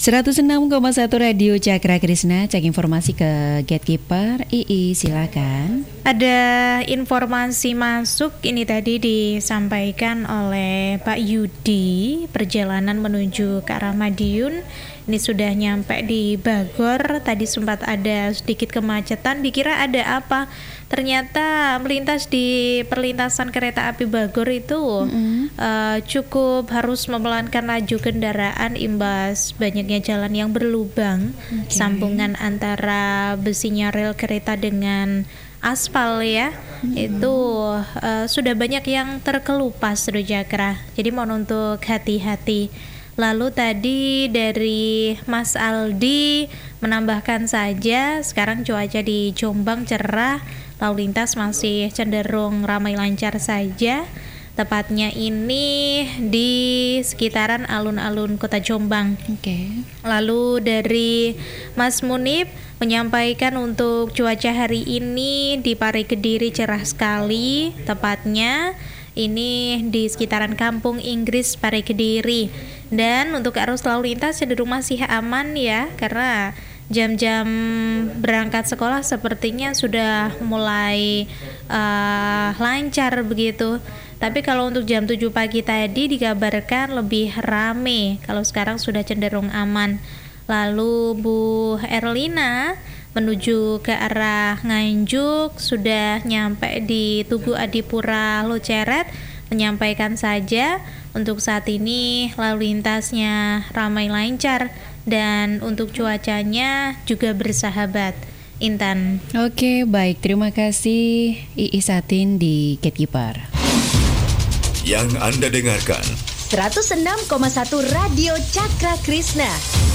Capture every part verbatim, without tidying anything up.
seratus enam koma satu Radio Cakra Krisna, cek informasi ke Gatekeeper. Ii, silakan. Ada informasi masuk ini tadi disampaikan oleh Pak Yudi, perjalanan menuju ke arah Madiun. Ini sudah nyampe di Bagor, tadi sempat ada sedikit kemacetan, dikira ada apa. Ternyata melintas di perlintasan kereta api Bagor itu mm-hmm. uh, cukup harus memelankan laju kendaraan imbas banyaknya jalan yang berlubang, okay. Sambungan antara besinya rel kereta dengan aspal ya, mm-hmm. itu uh, sudah banyak yang terkelupas Rujakra. Jadi mohon untuk hati-hati. Lalu tadi dari Mas Aldi menambahkan saja sekarang cuaca di Jombang cerah, lalu lintas masih cenderung ramai lancar saja. Tepatnya ini di sekitaran alun-alun Kota Jombang. Oke. Okay. Lalu dari Mas Munib menyampaikan untuk cuaca hari ini di Pare Kediri cerah sekali, tepatnya ini di sekitaran Kampung Inggris Pare Kediri. Dan untuk arus lalu lintas cenderung masih aman ya, karena jam-jam berangkat sekolah sepertinya sudah mulai uh, lancar begitu. Tapi kalau untuk jam tujuh pagi tadi dikabarkan lebih rame, kalau sekarang sudah cenderung aman. Lalu Bu Erlina menuju ke arah Nganjuk sudah nyampe di Tugu Adipura Loceret, menyampaikan saja untuk saat ini lalu lintasnya ramai lancar dan untuk cuacanya juga bersahabat. Intan. Oke, baik, terima kasih Ii Satin di Gatekeeper. Yang Anda dengarkan seratus enam koma satu Radio Cakra Krisna.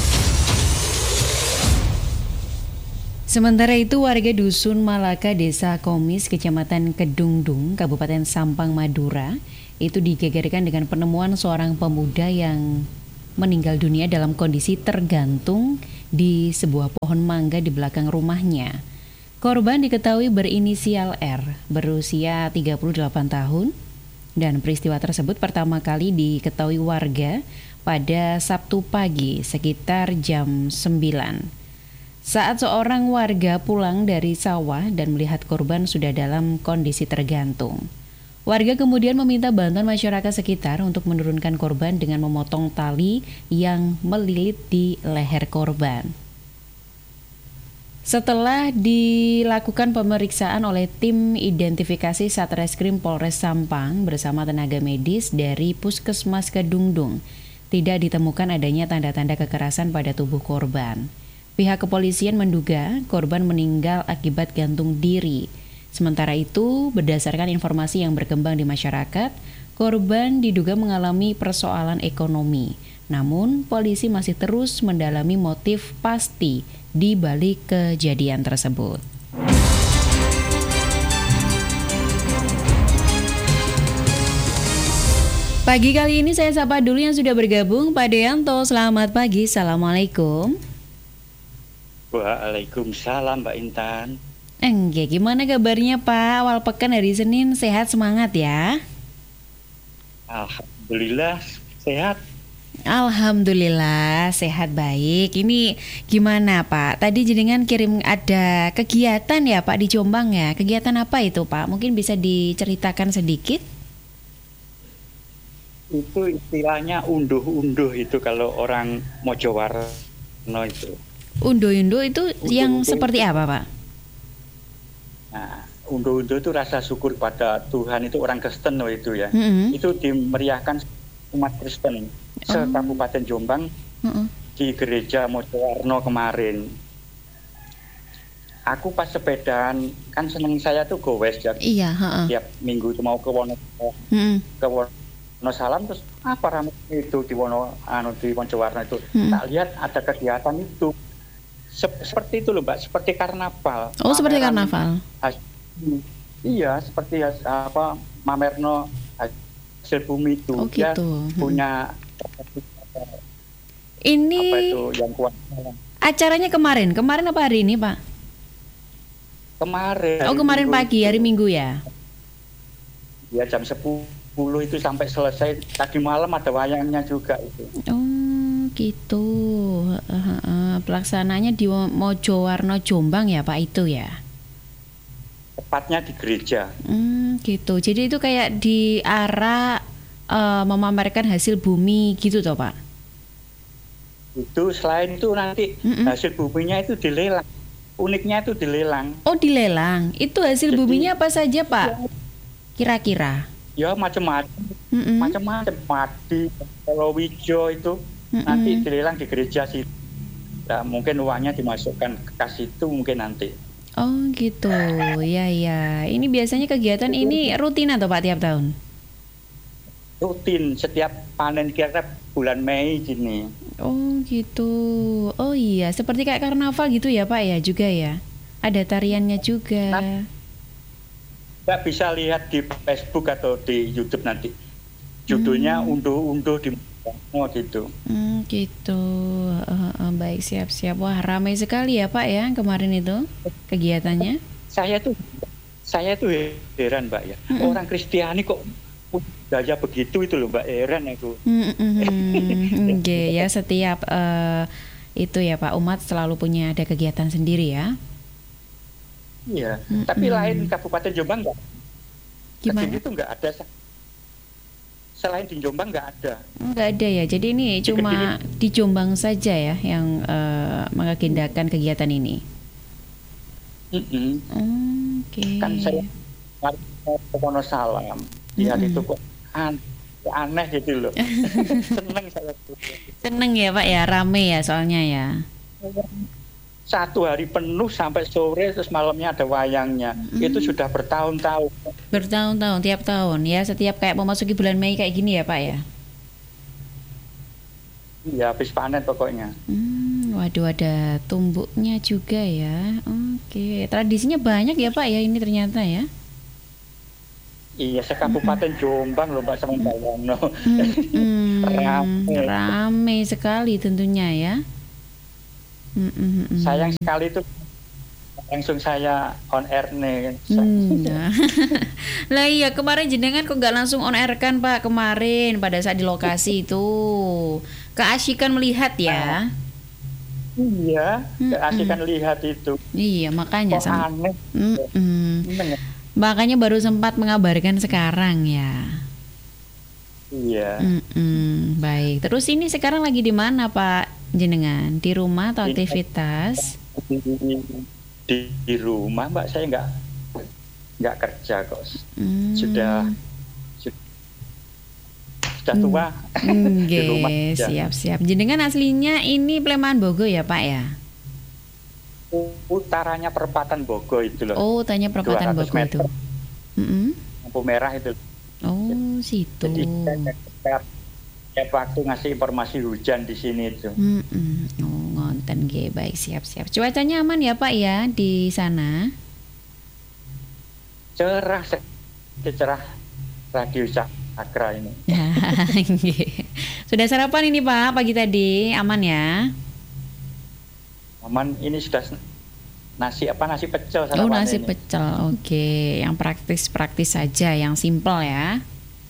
Sementara itu warga Dusun Malaka, Desa Komis, Kecamatan Kedungdung, Kabupaten Sampang, Madura, itu digegerkan dengan penemuan seorang pemuda yang meninggal dunia dalam kondisi tergantung di sebuah pohon mangga di belakang rumahnya. Korban diketahui berinisial R, berusia tiga puluh delapan tahun, dan peristiwa tersebut pertama kali diketahui warga pada Sabtu pagi sekitar jam sembilan. Saat seorang warga pulang dari sawah dan melihat korban sudah dalam kondisi tergantung. Warga kemudian meminta bantuan masyarakat sekitar untuk menurunkan korban dengan memotong tali yang melilit di leher korban. Setelah dilakukan pemeriksaan oleh tim identifikasi Satreskrim Polres Sampang bersama tenaga medis dari Puskesmas Kedungdung, tidak ditemukan adanya tanda-tanda kekerasan pada tubuh korban. Pihak kepolisian menduga korban meninggal akibat gantung diri. Sementara itu, berdasarkan informasi yang berkembang di masyarakat, korban diduga mengalami persoalan ekonomi. Namun, polisi masih terus mendalami motif pasti di balik kejadian tersebut. Pagi kali ini saya sapa dulu yang sudah bergabung, Pak Deanto. Selamat pagi, Assalamualaikum. Waalaikumsalam Mbak Intan. Enggak, gimana kabarnya Pak? Awal pekan hari Senin sehat semangat ya? Alhamdulillah sehat. Alhamdulillah sehat baik. Ini gimana Pak? Tadi jenengan kirim ada kegiatan ya Pak di Jombang ya? Kegiatan apa itu Pak? Mungkin bisa diceritakan sedikit? Itu istilahnya unduh-unduh itu kalau orang Mojowarno itu. Unduh-unduh itu unduh, yang unduh, seperti apa Pak? Nah, unduh-unduh itu rasa syukur pada Tuhan, itu orang Kristen loh itu ya. Mm-hmm. Itu dimeriahkan umat Kristen oh. se-Kabupaten Jombang mm-hmm. di gereja Mojowarno kemarin. Aku pas sepedaan, kan seneng saya tuh gowes ya. Iya, uh-uh. Tiap minggu itu mau ke Wonosalam, mm-hmm. ke Wonosalam terus apa ramai itu di Wono anu di Mojowarno itu. Mm-hmm. Tak lihat ada kegiatan itu. Seperti itu loh Mbak, seperti karnaval. Oh, seperti karnaval. Has, iya, seperti has, apa Mamerno hasil bumi itu. Oh, dia gitu. punya ini apa itu yang kuat. Acaranya kemarin, kemarin apa hari ini Pak? Kemarin. Oh, kemarin pagi, itu. Hari Minggu ya? Ya jam sepuluh itu sampai selesai. Tadi malam ada wayangnya juga itu. Oh, gitu. Uh, uh, uh. Pelaksananya di Mojowarno Jombang ya Pak itu ya? Tepatnya di gereja. Hmm, gitu. Jadi itu kayak di arah uh, memamerkan hasil bumi gitu toh Pak? Itu selain itu nanti Mm-mm. hasil buminya itu dilelang. Uniknya itu dilelang. Oh dilelang. Itu hasil Jadi, buminya apa saja Pak? Kira-kira? Ya macam-macam. Mm-mm. Macam-macam. Padi, palawija itu Mm-mm. nanti dilelang di gereja sih. Nah, mungkin uangnya dimasukkan ke kas itu mungkin nanti. Oh gitu, ya ya. Ini biasanya kegiatan ini rutin atau Pak tiap tahun? Rutin, setiap panen kira-kira bulan Mei gini. Oh gitu. Oh iya, seperti kayak karnaval gitu ya Pak ya juga ya? Ada tariannya juga. Nah, nggak bisa lihat di Facebook atau di YouTube nanti. Judulnya hmm. unduh-unduh di Oh gitu. Hmm, gitu. Uh, uh, baik, siap-siap. Wah, ramai sekali ya Pak ya kemarin itu kegiatannya. Saya tuh saya tuh heran Mbak ya. Mm-mm. Orang Kristiani kok budaya begitu itu loh Mbak, heran aku. Oke, okay, ya setiap uh, itu ya Pak umat selalu punya ada kegiatan sendiri ya. Iya, Mm-mm. tapi lain Kabupaten Jombang enggak. Gimana? Itu enggak ada. Selain di Jombang nggak ada. Nggak ada ya. Jadi ini di cuma Kediri. Di Jombang saja ya yang uh, mengagendakan kegiatan ini. Mm-hmm. Oke. Okay. Kan saya ke Wonosalam. Lihat mm-hmm. itu kok aneh, aneh gitu loh. Seneng saya. Seneng ya Pak ya, rame ya soalnya ya. Satu hari penuh sampai sore terus malamnya ada wayangnya. Mm. Itu sudah bertahun-tahun. Bertahun-tahun tiap tahun ya, setiap kayak memasuki bulan Mei kayak gini ya Pak ya. Iya, habis panen pokoknya. Hmm, waduh ada tumbuknya juga ya. Oke, tradisinya banyak ya Pak ya ini ternyata ya. Iya, sekabupaten mm. Jombang loh Mbak sama Mbak Wono. Mm, rame. Rame sekali tentunya ya. Mm-mm. Sayang sekali itu langsung saya on air nih. Hmm, nah. Lah iya kemarin jenengan kok nggak langsung on air kan Pak kemarin pada saat di lokasi itu keasikan melihat ya. Uh, iya, keasikan Mm-mm. lihat itu. Iya makanya kok sama. Aneh. Makanya baru sempat mengabarkan sekarang ya. Iya. Mm-mm. Baik. Terus ini sekarang lagi di mana Pak? Jenengan di rumah atau aktivitas? Di, di, di rumah Mbak, saya nggak nggak kerja kok. Hmm. Sudah sudah tua. Hmm. Di rumah. Siap-siap. Jenengan aslinya ini Pleman Bogo ya Pak ya? Utaranya perempatan Bogo itu loh. Oh, utaranya perempatan Bogo meter. Itu. Mm-hmm. Lampu merah itu. Oh, situ. Jadi saya tiap waktu ngasih informasi hujan di sini itu. Mm-mm. Oh, ngonten ge, baik siap-siap. Cuacanya aman ya Pak ya di sana? Cerah, cerah radio Cakra ini. Sudah sarapan ini Pak pagi tadi, aman ya? Aman, ini sudah nasi apa nasi pecel sarapan. Oh nasi ini. pecel, oke. Okay. Yang praktis-praktis saja, yang simpel ya.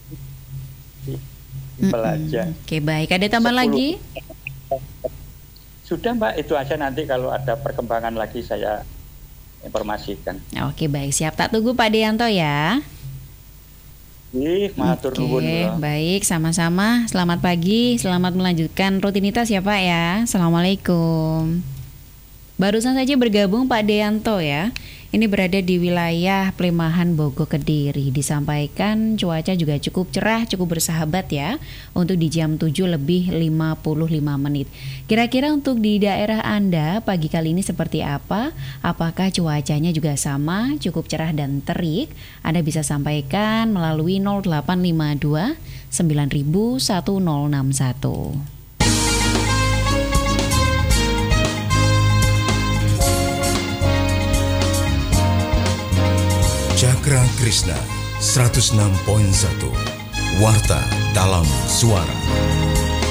Belajar. Oke baik, ada tambahan lagi? Sudah Mbak, itu aja nanti kalau ada perkembangan lagi saya informasikan. Oke baik, siap tak tunggu Pak Deanto ya. Ih, matur nuwun. Oke, baik sama-sama. Selamat pagi, selamat melanjutkan rutinitas ya Pak ya. Assalamualaikum. Barusan saja bergabung Pak Deanto ya. Ini berada di wilayah Plemahan Bogo Kediri. Disampaikan cuaca juga cukup cerah, cukup bersahabat ya. Untuk di jam tujuh lebih lima puluh lima menit. Kira-kira untuk di daerah Anda pagi kali ini seperti apa? Apakah cuacanya juga sama, cukup cerah dan terik? Anda bisa sampaikan melalui nol delapan lima dua sembilan ribu satu nol enam satu. Cakra Krishna seratus enam koma satu Warta dalam Suara.